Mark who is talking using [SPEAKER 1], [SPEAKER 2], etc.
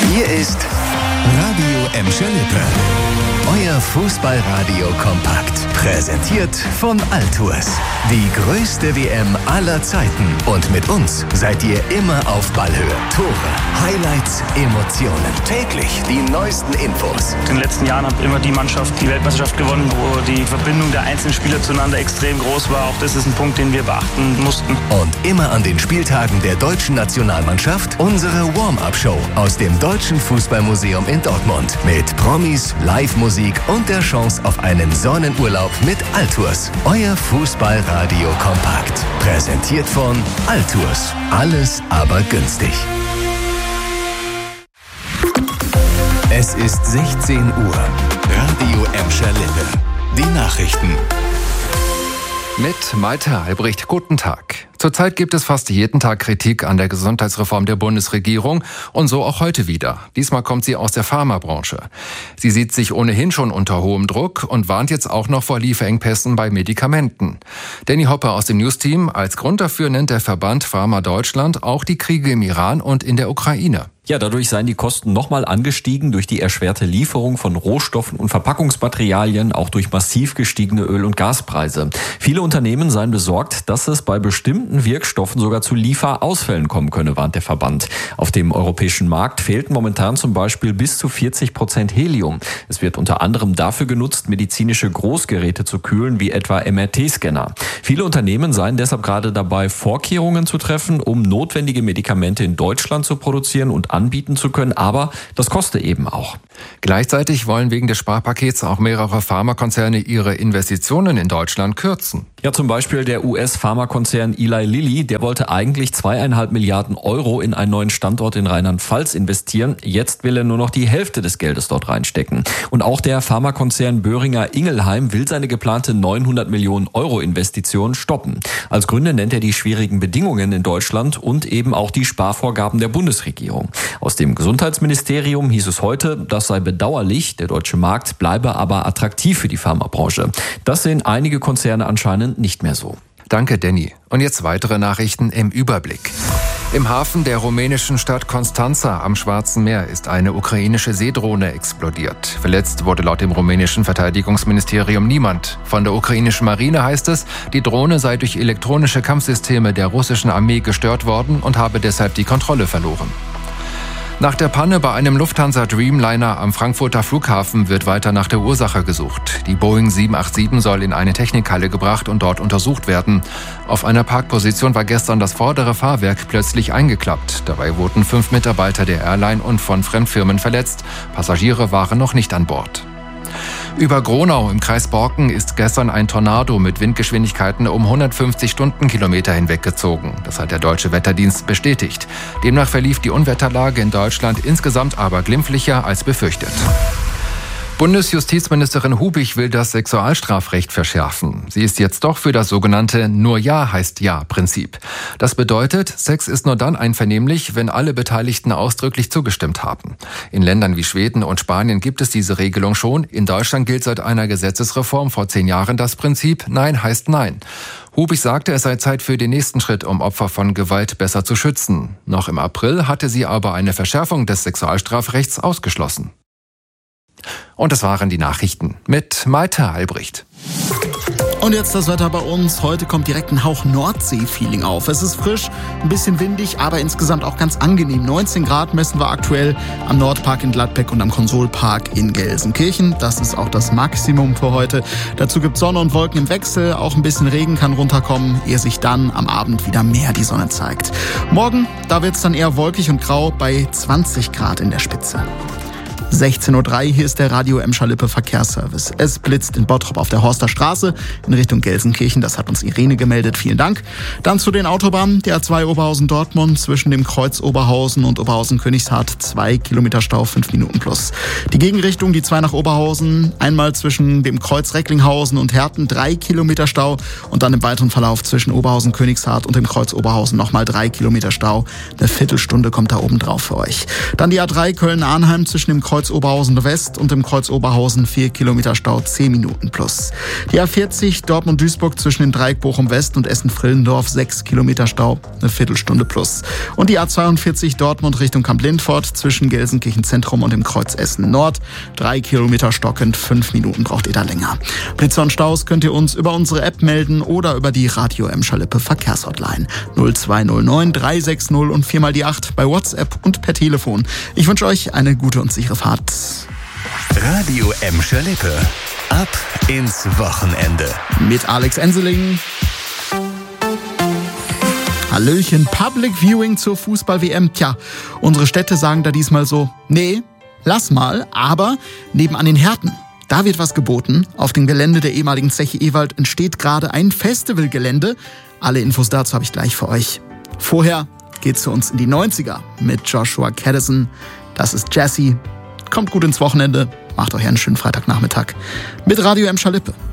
[SPEAKER 1] Hier ist Radio Emscher Lippe. Euer Fußballradio kompakt. Präsentiert von Altours. Die größte WM aller Zeiten. Und mit uns seid ihr immer auf Ballhöhe. Tore, Highlights, Emotionen. Täglich die neuesten Infos.
[SPEAKER 2] In den letzten Jahren hat immer die Mannschaft die Weltmeisterschaft gewonnen, wo die Verbindung der einzelnen Spieler zueinander extrem groß war. Auch das ist ein Punkt, den wir beachten mussten.
[SPEAKER 1] Und immer an den Spieltagen der deutschen Nationalmannschaft unsere Warm-Up-Show aus dem Deutschen Fußballmuseum in Dortmund. Mit Promis, Live-Musik und der Chance auf einen Sonnenurlaub mit Altours. Euer Fußballradio kompakt. Präsentiert von Altours. Alles aber günstig. Es ist 16 Uhr. Radio Emscher Lippe. Die Nachrichten.
[SPEAKER 3] Mit Malte Albrecht, guten Tag. Zurzeit gibt es fast jeden Tag Kritik an der Gesundheitsreform der Bundesregierung und so auch heute wieder. Diesmal kommt sie aus der Pharmabranche. Sie sieht sich ohnehin schon unter hohem Druck und warnt jetzt auch noch vor Lieferengpässen bei Medikamenten. Danny Hopper aus dem News-Team, als Grund dafür nennt der Verband Pharma Deutschland auch die Kriege im Iran und in der Ukraine.
[SPEAKER 4] Ja, dadurch seien die Kosten nochmal angestiegen durch die erschwerte Lieferung von Rohstoffen und Verpackungsmaterialien, auch durch massiv gestiegene Öl- und Gaspreise. Viele Unternehmen seien besorgt, dass es bei bestimmten Wirkstoffen sogar zu Lieferausfällen kommen könne, warnt der Verband. Auf dem europäischen Markt fehlten momentan zum Beispiel bis zu 40% Helium. Es wird unter anderem dafür genutzt, medizinische Großgeräte zu kühlen, wie etwa MRT-Scanner. Viele Unternehmen seien deshalb gerade dabei, Vorkehrungen zu treffen, um notwendige Medikamente in Deutschland zu produzieren und anbieten zu können, aber das kostet eben auch.
[SPEAKER 3] Gleichzeitig wollen wegen des Sparpakets auch mehrere Pharmakonzerne ihre Investitionen in Deutschland kürzen.
[SPEAKER 4] Ja, zum Beispiel der US-Pharmakonzern Eli Lilly, der wollte eigentlich 2,5 Milliarden Euro in einen neuen Standort in Rheinland-Pfalz investieren. Jetzt will er nur noch die Hälfte des Geldes dort reinstecken. Und auch der Pharmakonzern Boehringer Ingelheim will seine geplante 900 Millionen Euro Investition stoppen. Als Gründe nennt er die schwierigen Bedingungen in Deutschland und eben auch die Sparvorgaben der Bundesregierung. Aus dem Gesundheitsministerium hieß es heute, das sei bedauerlich, der deutsche Markt bleibe aber attraktiv für die Pharmabranche. Das sehen einige Konzerne anscheinend nicht mehr so.
[SPEAKER 3] Danke, Danny. Und jetzt weitere Nachrichten im Überblick. Im Hafen der rumänischen Stadt Constanța am Schwarzen Meer ist eine ukrainische Seedrohne explodiert. Verletzt wurde laut dem rumänischen Verteidigungsministerium niemand. Von der ukrainischen Marine heißt es, die Drohne sei durch elektronische Kampfsysteme der russischen Armee gestört worden und habe deshalb die Kontrolle verloren. Nach der Panne bei einem Lufthansa Dreamliner am Frankfurter Flughafen wird weiter nach der Ursache gesucht. Die Boeing 787 soll in eine Technikhalle gebracht und dort untersucht werden. Auf einer Parkposition war gestern das vordere Fahrwerk plötzlich eingeklappt. Dabei wurden 5 Mitarbeiter der Airline und von Fremdfirmen verletzt. Passagiere waren noch nicht an Bord. Über Gronau im Kreis Borken ist gestern ein Tornado mit Windgeschwindigkeiten um 150 Stundenkilometer hinweggezogen. Das hat der Deutsche Wetterdienst bestätigt. Demnach verlief die Unwetterlage in Deutschland insgesamt aber glimpflicher als befürchtet. Bundesjustizministerin Hubich will das Sexualstrafrecht verschärfen. Sie ist jetzt doch für das sogenannte Nur Ja heißt Ja-Prinzip. Das bedeutet, Sex ist nur dann einvernehmlich, wenn alle Beteiligten ausdrücklich zugestimmt haben. In Ländern wie Schweden und Spanien gibt es diese Regelung schon. In Deutschland gilt seit einer Gesetzesreform vor 10 Jahren das Prinzip Nein heißt Nein. Hubich sagte, es sei Zeit für den nächsten Schritt, um Opfer von Gewalt besser zu schützen. Noch im April hatte sie aber eine Verschärfung des Sexualstrafrechts ausgeschlossen. Und das waren die Nachrichten mit Malte Albrecht.
[SPEAKER 5] Und jetzt das Wetter bei uns. Heute kommt direkt ein Hauch Nordsee-Feeling auf. Es ist frisch, ein bisschen windig, aber insgesamt auch ganz angenehm. 19 Grad messen wir aktuell am Nordpark in Gladbeck und am Konsolpark in Gelsenkirchen. Das ist auch das Maximum für heute. Dazu gibt es Sonne und Wolken im Wechsel. Auch ein bisschen Regen kann runterkommen, ehe sich dann am Abend wieder mehr die Sonne zeigt. Morgen, da wird es dann eher wolkig und grau bei 20 Grad in der Spitze. 16:03 Uhr, hier ist der Radio Emscher Lippe Verkehrsservice. Es blitzt in Bottrop auf der Horster Straße in Richtung Gelsenkirchen. Das hat uns Irene gemeldet. Vielen Dank. Dann zu den Autobahnen. Der A2 Oberhausen-Dortmund zwischen dem Kreuz Oberhausen und Oberhausen-Königshardt 2 Kilometer Stau, 5 Minuten plus. Die Gegenrichtung, die 2 nach Oberhausen, einmal zwischen dem Kreuz Recklinghausen und Herten 3 Kilometer Stau und dann im weiteren Verlauf zwischen Oberhausen-Königshardt und dem Kreuz Oberhausen nochmal 3 Kilometer Stau. Eine Viertelstunde kommt da oben drauf für euch. Dann die A3 Köln-Arnheim zwischen dem Kreuz Kreuz Oberhausen West und im Kreuz Oberhausen 4 Kilometer Stau, 10 Minuten plus. Die A40 Dortmund-Duisburg zwischen dem Dreieck Bochum-West und Essen-Frillendorf, 6 Kilometer Stau, eine Viertelstunde plus. Und die A42 Dortmund Richtung Kamp-Lindfort zwischen Gelsenkirchen-Zentrum und dem Kreuz Essen-Nord, 3 Kilometer stockend, 5 Minuten braucht ihr da länger. Blitze und Staus könnt ihr uns über unsere App melden oder über die Radio Emscher-Lippe Verkehrshotline 0209 360 und 4x8 bei WhatsApp und per Telefon. Ich wünsche euch eine gute und sichere Fahrt.
[SPEAKER 1] Radio Emscher-Lippe. Ab ins Wochenende.
[SPEAKER 5] Mit Alex Enseling. Hallöchen, Public Viewing zur Fußball-WM. Tja, unsere Städte sagen da diesmal so, nee, lass mal, aber nebenan den Herten. Da wird was geboten. Auf dem Gelände der ehemaligen Zeche Ewald entsteht gerade ein Festivalgelände. Alle Infos dazu habe ich gleich für euch. Vorher geht's für uns in die 90er mit Joshua Caddison. Das ist Jazzy. Kommt gut ins Wochenende. Macht euch einen schönen Freitagnachmittag mit Radio Emscher-Lippe.